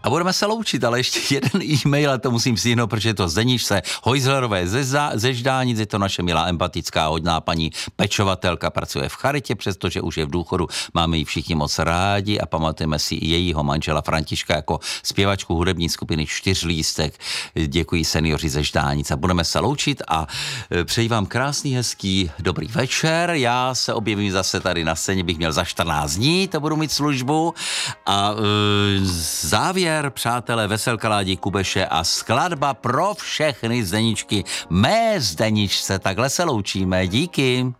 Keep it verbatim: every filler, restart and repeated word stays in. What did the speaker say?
A budeme se loučit, ale ještě jeden e-mail, a to musím stihnout, protože je to Zdeničce Hojzlerové ze, ze Ždánic, je to naše milá, empatická, hodná paní pečovatelka, pracuje v charitě, přestože už je v důchodu, máme ji všichni moc rádi a pamatujeme si i jejího manžela Františka jako zpěvačku hudební skupiny Čtyřlístek. Děkuji seniori ze Ždánic a budeme se loučit a přeji vám krásný, hezký, dobrý večer. Já se objevím zase tady na scéně, bych měl za čtrnáct dní, to budu mít službu a uh, závěr, přátelé, Veselka Ládi Kubeše a skladba pro všechny Zdeničky, mé Zdeničce, takhle se loučíme, díky.